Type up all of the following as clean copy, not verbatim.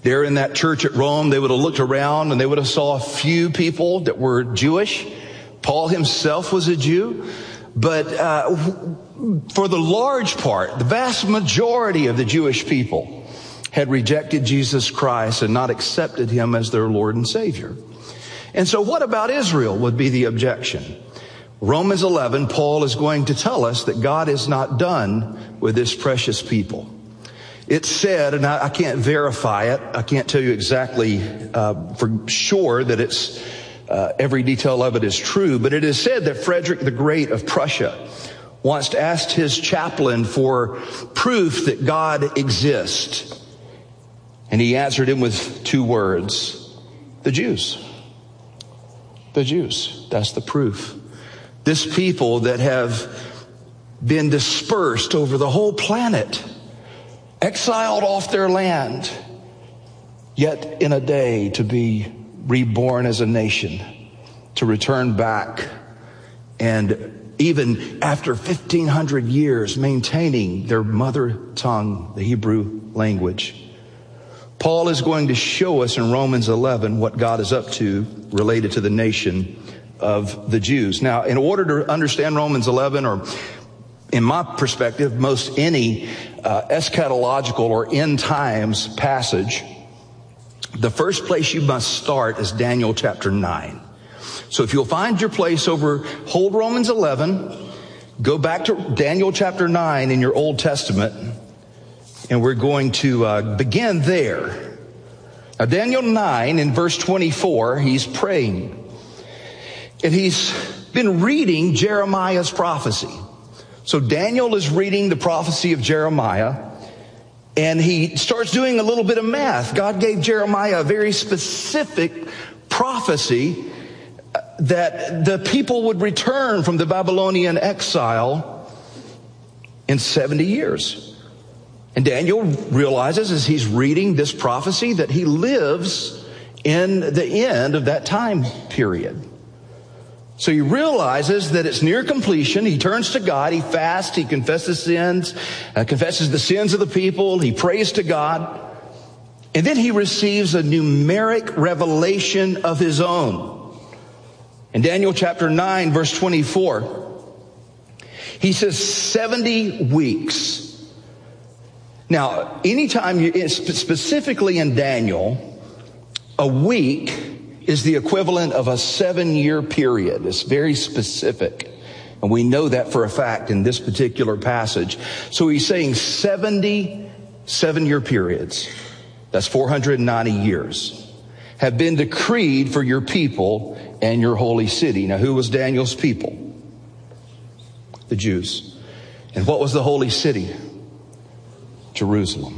There in that church at Rome, they would have looked around and they would have saw a few people that were Jewish. Paul himself was a Jew. But for the large part, the vast majority of the Jewish people had rejected Jesus Christ and not accepted him as their Lord and Savior. And so what about Israel would be the objection. Romans 11, Paul is going to tell us that God is not done with this precious people. It's said, and I can't verify it, I can't tell you exactly for sure that it's every detail of it is true, but it is said that Frederick the Great of Prussia once asked his chaplain for proof that God exists. And he answered him with two words: the Jews. The Jews. That's the proof. This people that have been dispersed over the whole planet, exiled off their land, yet in a day to be reborn as a nation, to return back, and even after 1,500 years maintaining their mother tongue, the Hebrew language. Paul is going to show us in Romans 11 what God is up to related to the nation of the Jews. Now, in order to understand Romans 11, or in my perspective, most any eschatological or end times passage, the first place you must start is Daniel chapter 9. So if you'll find your place hold Romans 11, go back to Daniel chapter 9 in your Old Testament, and we're going to begin there. Now, Daniel 9 in verse 24, he's praying. And he's been reading Jeremiah's prophecy. So Daniel is reading the prophecy of Jeremiah, and he starts doing a little bit of math. God gave Jeremiah a very specific prophecy that the people would return from the Babylonian exile in 70 years. And Daniel realizes as he's reading this prophecy that he lives in the end of that time period. So he realizes that it's near completion. He turns to God. He fasts. He confesses sins, confesses the sins of the people. He prays to God. And then he receives a numeric revelation of his own. In Daniel chapter 9, verse 24, he says 70 weeks. Now, anytime specifically in Daniel, a week is the equivalent of a 7-year period. It's very specific. And we know that for a fact in this particular passage. So he's saying 70 7-year periods, that's 490 years, have been decreed for your people and your holy city. Now, who was Daniel's people? The Jews. And what was the holy city? Jerusalem.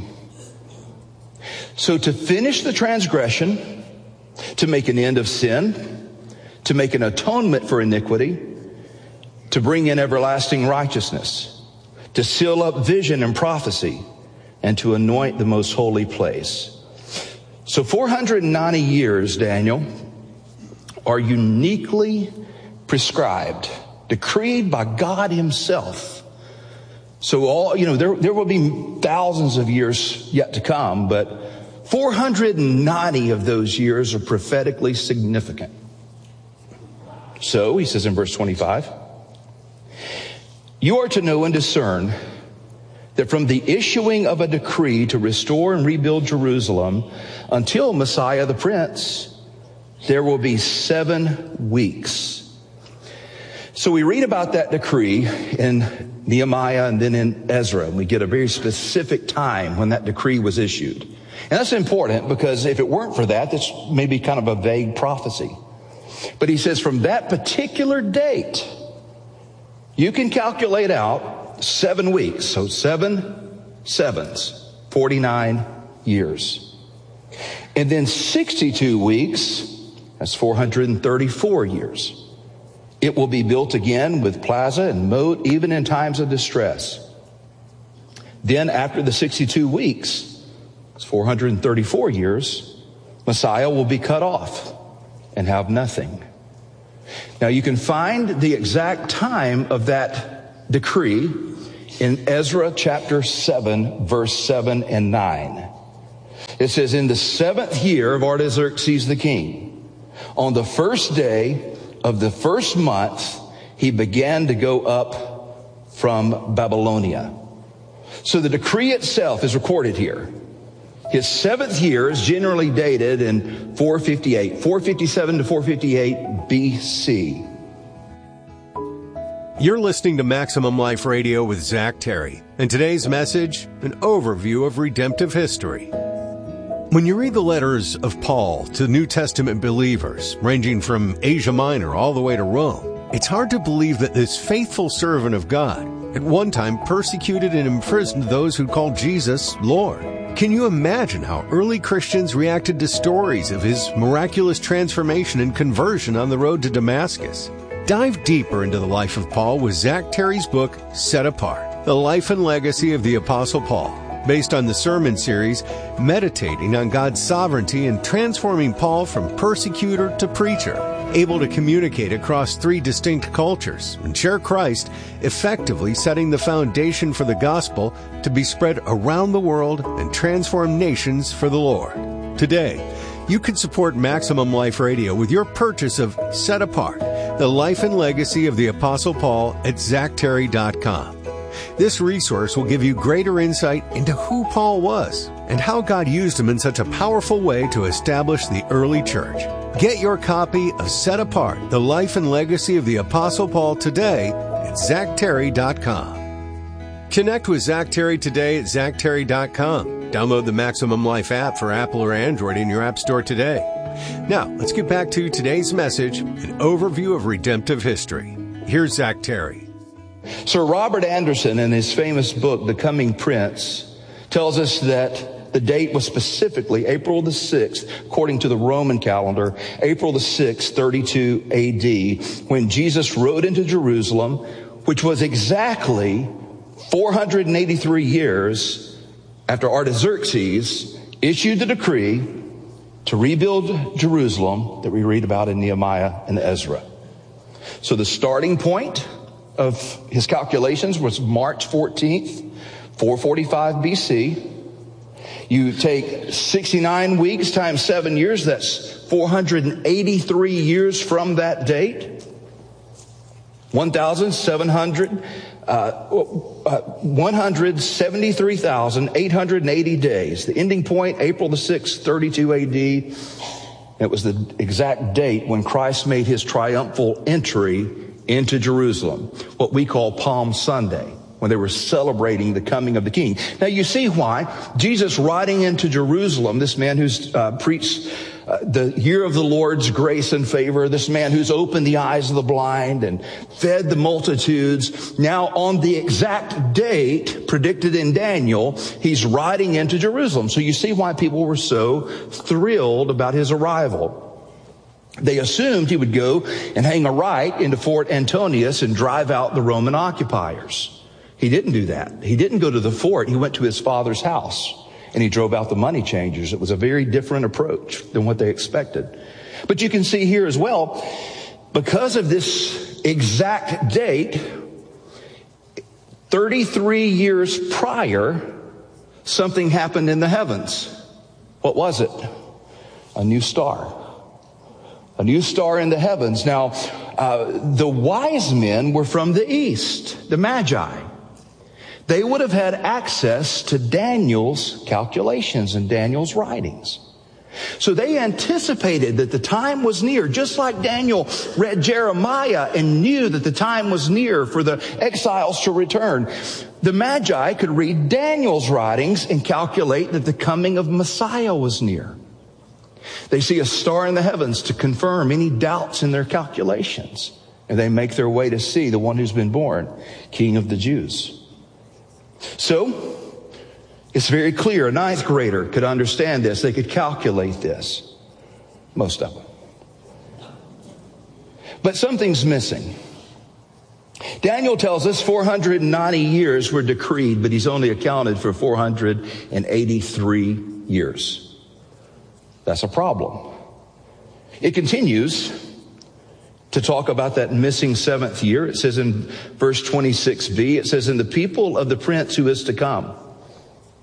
So to finish the transgression, to make an end of sin, to make an atonement for iniquity, to bring in everlasting righteousness, to seal up vision and prophecy, and to anoint the most holy place. So 490 years, Daniel, are uniquely prescribed, decreed by God himself. So there will be thousands of years yet to come, but 490 of those years are prophetically significant. So he says in verse 25, you are to know and discern that from the issuing of a decree to restore and rebuild Jerusalem until Messiah the Prince, there will be 7 weeks. So we read about that decree in Nehemiah and then in Ezra, and we get a very specific time when that decree was issued. And that's important because if it weren't for that, this may be kind of a vague prophecy. But he says from that particular date, you can calculate out 7 weeks. So 7 sevens, 49 years. And then 62 weeks, that's 434 years. It will be built again with plaza and moat, even in times of distress. Then after the 62 weeks, it's 434 years, Messiah will be cut off and have nothing. Now you can find the exact time of that decree in Ezra chapter 7, verse 7 and 9. It says, in the 7th year of Artaxerxes the king, on the first day of the first month, he began to go up from Babylonia. So the decree itself is recorded here. His 7th year is generally dated in 457 to 458 BC. You're listening to Maximum Life Radio with Zach Terry, and today's message, an overview of redemptive history. When you read the letters of Paul to New Testament believers, ranging from Asia Minor all the way to Rome, it's hard to believe that this faithful servant of God at one time persecuted and imprisoned those who called Jesus Lord. Can you imagine how early Christians reacted to stories of his miraculous transformation and conversion on the road to Damascus? Dive deeper into the life of Paul with Zach Terry's book, Set Apart, The Life and Legacy of the Apostle Paul, based on the sermon series meditating on God's sovereignty and transforming Paul from persecutor to preacher, able to communicate across 3 distinct cultures and share Christ, effectively setting the foundation for the gospel to be spread around the world and transform nations for the Lord. Today, you can support Maximum Life Radio with your purchase of Set Apart, The Life and Legacy of the Apostle Paul at ZachTerry.com. This resource will give you greater insight into who Paul was and how God used him in such a powerful way to establish the early church. Get your copy of Set Apart, The Life and Legacy of the Apostle Paul today at ZachTerry.com. Connect with Zach Terry today at ZachTerry.com. Download the Maximum Life app for Apple or Android in your app store today. Now, let's get back to today's message, an overview of redemptive history. Here's Zach Terry. Sir Robert Anderson, in his famous book, The Coming Prince, tells us that the date was specifically April the 6th, according to the Roman calendar, April the 6th, 32 AD, when Jesus rode into Jerusalem, which was exactly 483 years after Artaxerxes issued the decree to rebuild Jerusalem that we read about in Nehemiah and Ezra. So the starting point of his calculations was March 14th, 445 BC. You take 69 weeks times 7 years, that's 483 years from that date. 173,880 days. The ending point, April the 6th, 32 AD. It was the exact date when Christ made his triumphal entry into Jerusalem, what we call Palm Sunday, when they were celebrating the coming of the King. Now you see why Jesus riding into Jerusalem, this man who's preached the year of the Lord's grace and favor, this man who's opened the eyes of the blind and fed the multitudes, now on the exact date predicted in Daniel, he's riding into Jerusalem. So you see why people were so thrilled about his arrival. They assumed he would go and hang a right into Fort Antonius and drive out the Roman occupiers. He didn't do that. He didn't go to the fort. He went to his father's house and he drove out the money changers. It was a very different approach than what they expected. But you can see here as well, because of this exact date, 33 years prior, something happened in the heavens. What was it? A new star. A new star in the heavens. Now, the wise men were from the east, the Magi. They would have had access to Daniel's calculations and Daniel's writings. So they anticipated that the time was near, just like Daniel read Jeremiah and knew that the time was near for the exiles to return. The Magi could read Daniel's writings and calculate that the coming of Messiah was near. They see a star in the heavens to confirm any doubts in their calculations. And they make their way to see the one who's been born, King of the Jews. So, it's very clear a ninth grader could understand this. They could calculate this. Most of them. But something's missing. Daniel tells us 490 years were decreed, but he's only accounted for 483 years. That's a problem. It continues to talk about that missing 7th year. It says in verse 26b, it says, "And the people of the prince who is to come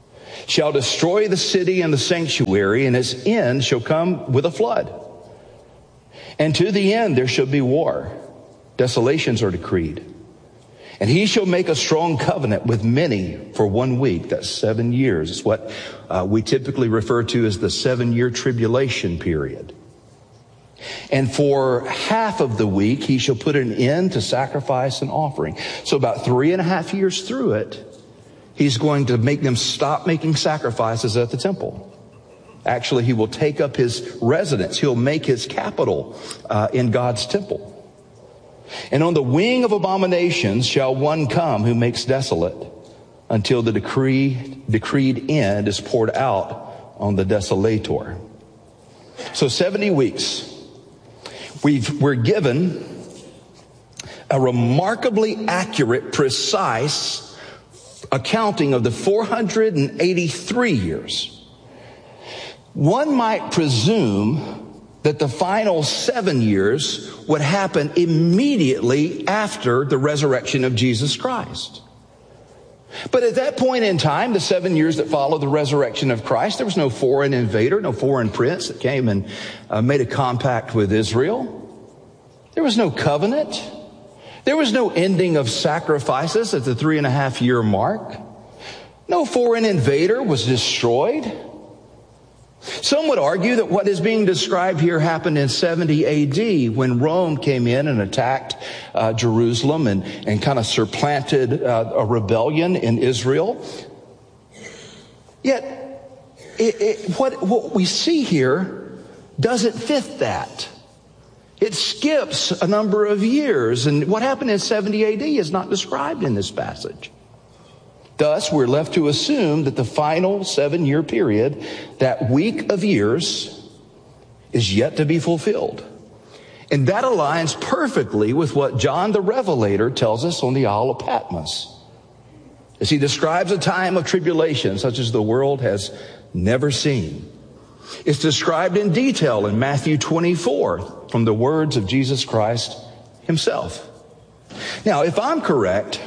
shall destroy the city and the sanctuary, and its end shall come with a flood. And to the end there shall be war. Desolations are decreed. And he shall make a strong covenant with many for 1 week. That's 7 years. It's what we typically refer to as the 7-year tribulation period. And for half of the week, he shall put an end to sacrifice and offering. So about 3.5 years through it, he's going to make them stop making sacrifices at the temple. Actually, he will take up his residence. He'll make his capital in God's temple. And on the wing of abominations shall one come who makes desolate until the decreed end is poured out on the desolator. So 70 weeks. We're given a remarkably accurate, precise accounting of the 483 years. One might presume that the final 7 years would happen immediately after the resurrection of Jesus Christ. But at that point in time, the 7 years that followed the resurrection of Christ, there was no foreign invader, no foreign prince that came and made a compact with Israel. There was no covenant. There was no ending of sacrifices at the 3.5 year mark. No foreign invader was destroyed. Some would argue that what is being described here happened in 70 AD when Rome came in and attacked Jerusalem and kind of supplanted a rebellion in Israel. Yet, what we see here doesn't fit that. It skips a number of years, and what happened in 70 AD is not described in this passage. Thus, we're left to assume that the final 7-year period, that week of years, is yet to be fulfilled. And that aligns perfectly with what John the Revelator tells us on the Isle of Patmos, as he describes a time of tribulation such as the world has never seen. It's described in detail in Matthew 24 from the words of Jesus Christ himself. Now, if I'm correct,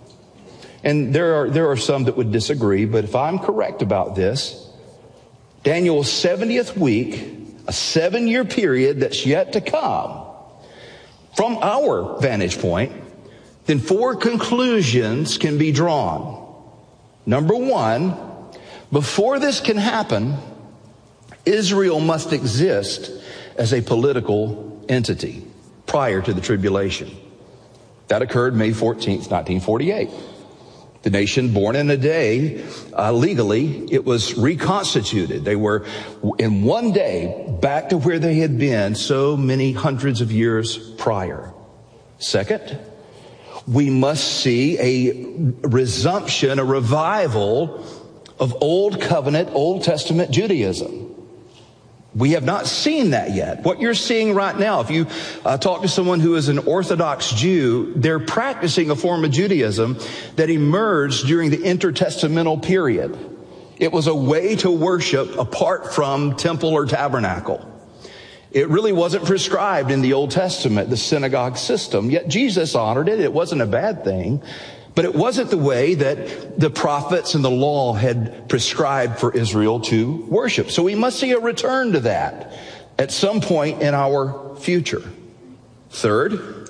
and there are some that would disagree, but if I'm correct about this, Daniel's 70th week, a 7-year period that's yet to come, from our vantage point, then 4 conclusions can be drawn. Number 1, before this can happen, Israel must exist as a political entity prior to the tribulation. That occurred May 14th, 1948. The nation born in a day, legally, it was reconstituted. They were in one day back to where they had been so many hundreds of years prior. Second, we must see a resumption, a revival of Old Covenant, Old Testament Judaism. We have not seen that yet. What you're seeing right now, if you talk to someone who is an Orthodox Jew, they're practicing a form of Judaism that emerged during the intertestamental period. It was a way to worship apart from temple or tabernacle. It really wasn't prescribed in the Old Testament, the synagogue system, yet Jesus honored it. It wasn't a bad thing. But it wasn't the way that the prophets and the law had prescribed for Israel to worship. So we must see a return to that at some point in our future. Third,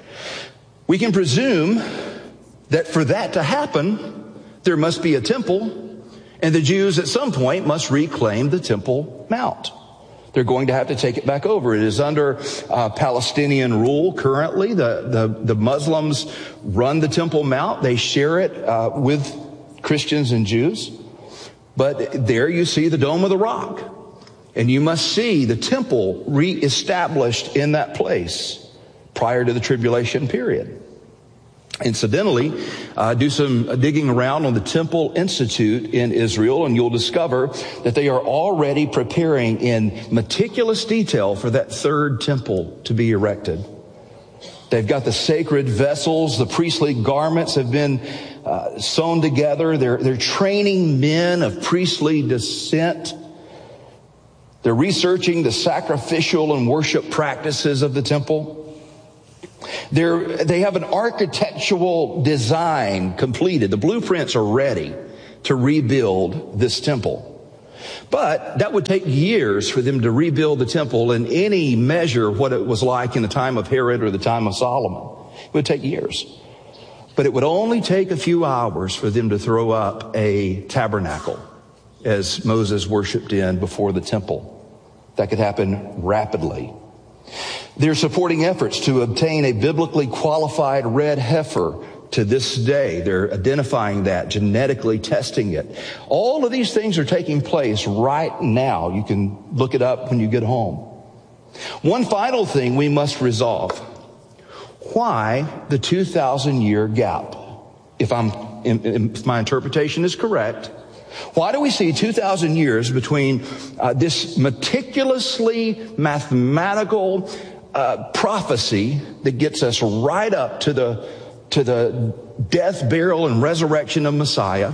we can presume that for that to happen, there must be a temple, and the Jews at some point must reclaim the Temple Mount. They're going to have to take it back over. It is under Palestinian rule currently. The Muslims run the Temple Mount. They share it with Christians and Jews. But there you see the Dome of the Rock. And you must see the temple reestablished in that place prior to the tribulation period. Incidentally, do some digging around on the Temple Institute in Israel, and you'll discover that they are already preparing in meticulous detail for that third temple to be erected. They've got the sacred vessels, the priestly garments have been sewn together. They're training men of priestly descent. They're researching the sacrificial and worship practices of the temple. They have an architectural design completed. The blueprints are ready. to rebuild this temple. But that would take years for them to rebuild the temple in any measure what it was like in the time of Herod or the time of Solomon. It would take years. But it would only take a few hours for them to throw up a tabernacle as Moses worshiped in before the temple. That could happen rapidly. They're supporting efforts to obtain a biblically qualified red heifer to this day. They're identifying that, genetically testing it. All of these things are taking place right now. You can look it up when you get home. One final thing we must resolve. Why the 2,000-year gap? If my interpretation is correct, why do we see 2,000 years between this meticulously mathematical prophecy that gets us right up to the death, burial, and resurrection of Messiah?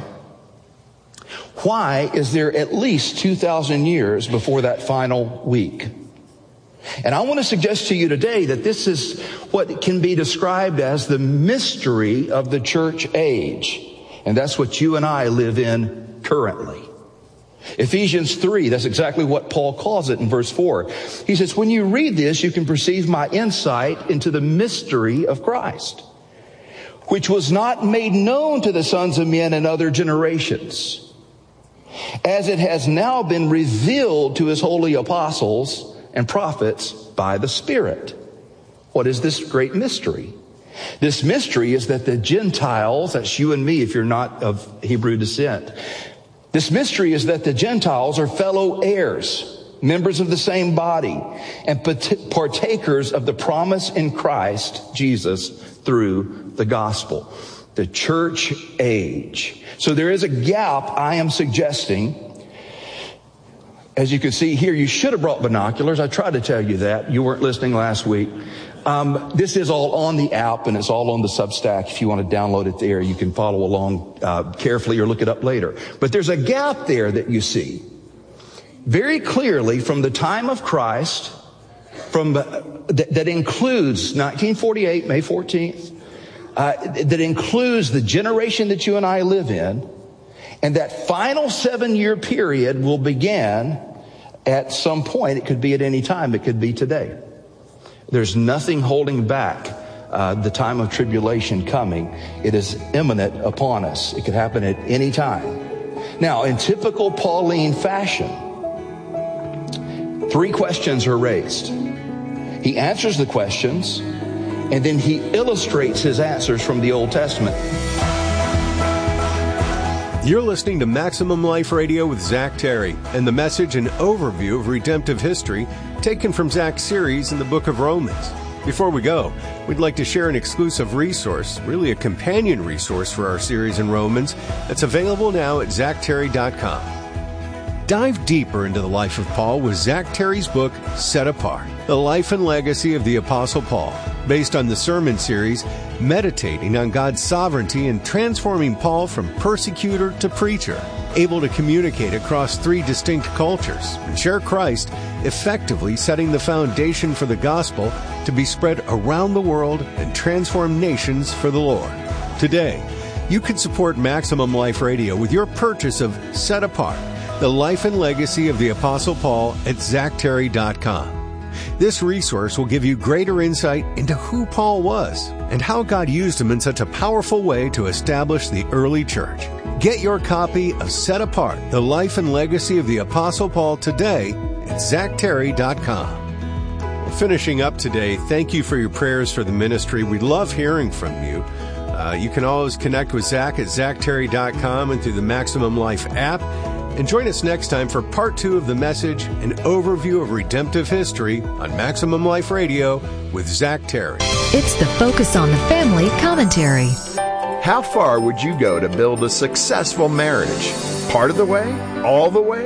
Why is there at least 2,000 years before that final week? And I want to suggest to you today that this is what can be described as the mystery of the church age. And that's what you and I live in currently. Ephesians 3, that's exactly what Paul calls it in verse 4. He says, when you read this, you can perceive my insight into the mystery of Christ, which was not made known to the sons of men in other generations, as it has now been revealed to his holy apostles and prophets by the Spirit. What is this great mystery? This mystery is that the Gentiles, that's you and me if you're not of Hebrew descent, this mystery is that the Gentiles are fellow heirs, members of the same body, and partakers of the promise in Christ Jesus through the gospel. The church age. So there is a gap, I am suggesting. As you can see here, you should have brought binoculars. I tried to tell you that. You weren't listening last week. This is all on the app, and it's all on the Substack. If you want to download it there, you can follow along carefully or look it up later. But there's a gap there that you see very clearly from the time of Christ, that includes 1948, May 14th, that includes the generation that you and I live in. And that final 7-year period will begin at some point. It could be at any time. It could be today. There's nothing holding back the time of tribulation coming. It is imminent upon us. It could happen at any time. Now, in typical Pauline fashion, 3 questions are raised. He answers the questions, and then he illustrates his answers from the Old Testament. You're listening to Maximum Life Radio with Zach Terry, and the message and overview of redemptive history taken from Zach's series in the book of Romans. Before we go, we'd like to share an exclusive resource, really a companion resource for our series in Romans, that's available now at ZachTerry.com. Dive deeper into the life of Paul with Zach Terry's book, Set Apart, The Life and Legacy of the Apostle Paul, based on the sermon series meditating on God's sovereignty and transforming Paul from persecutor to preacher, able to communicate across 3 distinct cultures and share Christ, effectively setting the foundation for the gospel to be spread around the world and transform nations for the Lord. Today, you can support Maximum Life Radio with your purchase of Set Apart, The Life and Legacy of the Apostle Paul at ZachTerry.com. This resource will give you greater insight into who Paul was and how God used him in such a powerful way to establish the early church. Get your copy of Set Apart, The Life and Legacy of the Apostle Paul today at ZachTerry.com. Finishing up today, thank you for your prayers for the ministry. We love hearing from you. You can always connect with Zach at ZachTerry.com and through the Maximum Life app. And join us next time for part 2 of the message, an overview of redemptive history on Maximum Life Radio with Zach Terry. It's the Focus on the Family commentary. How far would you go to build a successful marriage? Part of the way? All the way?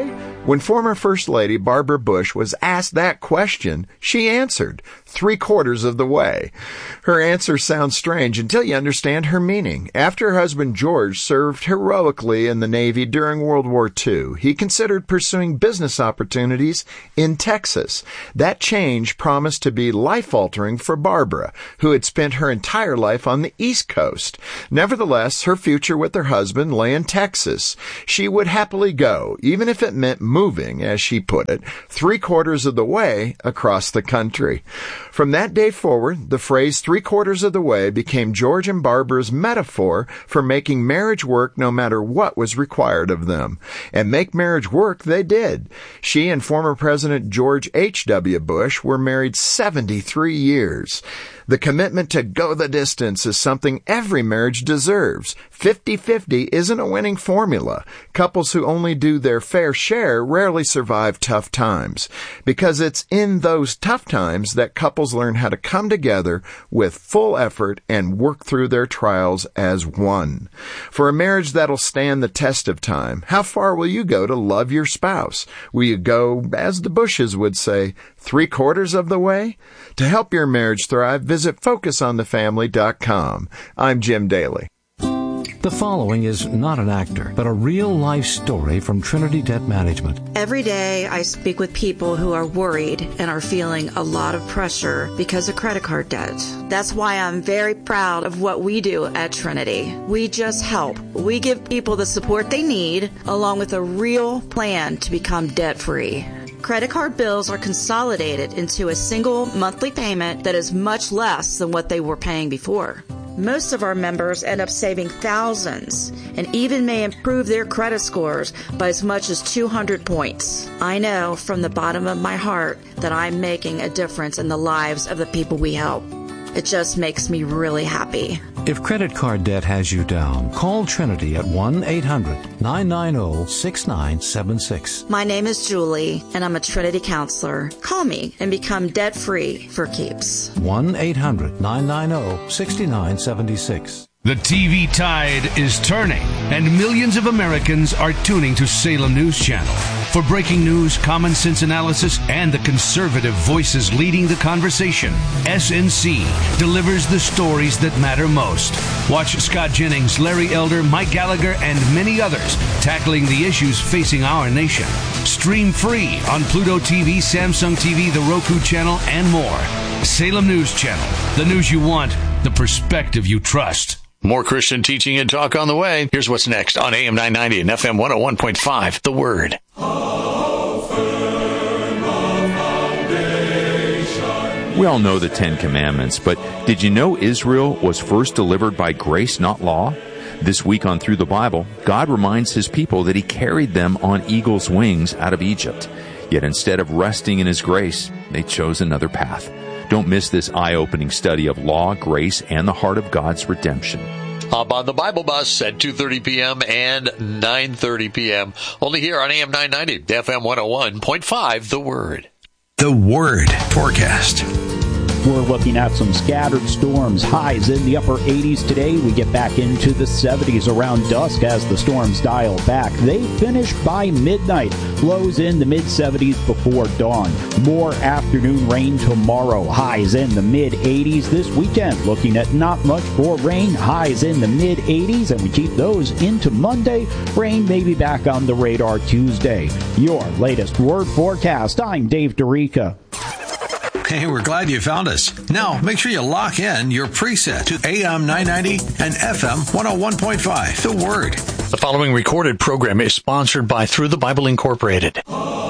When former First Lady Barbara Bush was asked that question, she answered 3/4 of the way. Her answer sounds strange until you understand her meaning. After her husband George served heroically in the Navy during World War II, he considered pursuing business opportunities in Texas. That change promised to be life-altering for Barbara, who had spent her entire life on the East Coast. Nevertheless, her future with her husband lay in Texas. She would happily go, even if it meant moving, as she put it, 3/4 of the way across the country. From that day forward, the phrase 3/4 of the way became George and Barbara's metaphor for making marriage work no matter what was required of them. And make marriage work they did. She and former President George H.W. Bush were married 73 years. The commitment to go the distance is something every marriage deserves. 50-50 isn't a winning formula. Couples who only do their fair share rarely survive tough times, because it's in those tough times that couples learn how to come together with full effort and work through their trials as one. For a marriage that'll stand the test of time, how far will you go to love your spouse? Will you go, as the Bushes would say, 3/4 of the way? To help your marriage thrive, visit FocusOnTheFamily.com. I'm Jim Daly. The following is not an actor, but a real-life story from Trinity Debt Management. Every day I speak with people who are worried and are feeling a lot of pressure because of credit card debt. That's why I'm very proud of what we do at Trinity. We just help. We give people the support they need, along with a real plan to become debt-free. Credit card bills are consolidated into a single monthly payment that is much less than what they were paying before. Most of our members end up saving thousands and even may improve their credit scores by as much as 200 points. I know from the bottom of my heart that I'm making a difference in the lives of the people we help. It just makes me really happy. If credit card debt has you down, call Trinity at 1-800-990-6976. My name is Julie, and I'm a Trinity counselor. Call me and become debt-free for keeps. 1-800-990-6976. The TV tide is turning, and millions of Americans are tuning to Salem News Channel. For breaking news, common sense analysis, and the conservative voices leading the conversation, SNC delivers the stories that matter most. Watch Scott Jennings, Larry Elder, Mike Gallagher, and many others tackling the issues facing our nation. Stream free on Pluto TV, Samsung TV, the Roku channel, and more. Salem News Channel. The news you want, the perspective you trust. More Christian teaching and talk on the way. Here's what's next on AM 990 and FM 101.5, The Word. We all know the Ten Commandments, but did you know Israel was first delivered by grace, not law? This week on Through the Bible, God reminds His people that He carried them on eagle's wings out of Egypt. Yet instead of resting in His grace, they chose another path. Don't miss this eye-opening study of law, grace, and the heart of God's redemption. Hop on the Bible Bus at 2:30 p.m. and 9:30 p.m. Only here on AM 990, FM 101.5, The Word. The Word forecast. We're looking at some scattered storms, highs in the upper 80s today. We get back into the 70s around dusk as the storms dial back. They finish by midnight, lows in the mid-70s before dawn. More afternoon rain tomorrow, highs in the mid-80s this weekend. Looking at not much for rain, highs in the mid-80s, and we keep those into Monday. Rain may be back on the radar Tuesday. Your latest Word forecast. I'm Dave DeRica. Hey, we're glad you found us. Now, make sure you lock in your preset to AM 990 and FM 101.5, The Word. The following recorded program is sponsored by Through the Bible Incorporated.